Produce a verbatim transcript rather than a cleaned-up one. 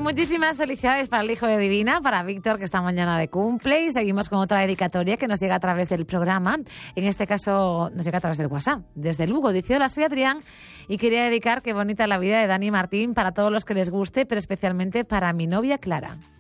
muchísimas felicidades para el hijo de Divina, para Víctor, que esta mañana de cumple. Y seguimos con otra dedicatoria que nos llega a través del programa. En este caso, nos llega a través del WhatsApp. Desde Lugo, dice: hola, soy Adrián y quería dedicar Qué bonita la vida de Dani Martín para todos los que les guste, pero especialmente para mi novia Clara.